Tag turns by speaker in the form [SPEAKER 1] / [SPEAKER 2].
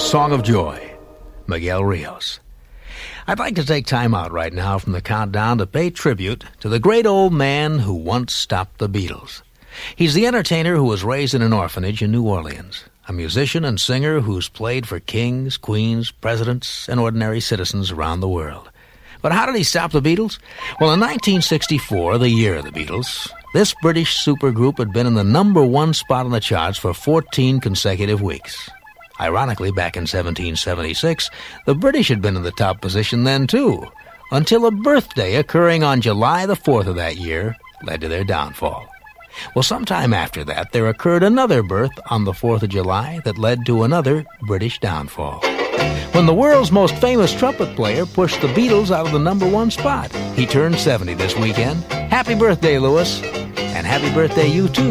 [SPEAKER 1] Song of Joy, Miguel Rios. I'd like to take time out right now from the countdown to pay tribute to the great old man who once stopped the Beatles. He's the entertainer who was raised in an orphanage in New Orleans, a musician and singer who's played for kings, queens, presidents, and ordinary citizens around the world. But how did he stop the Beatles? Well, in 1964, the year of the Beatles, this British supergroup had been in the number one spot on the charts for 14 consecutive weeks. Ironically, back in 1776, the British had been in the top position then, too, until a birthday occurring on July the 4th of that year led to their downfall. Well, sometime after that, there occurred another birth on the 4th of July that led to another British downfall. When the world's most famous trumpet player pushed the Beatles out of the number one spot. He turned 70 this weekend. Happy birthday, Louis. And happy birthday you too.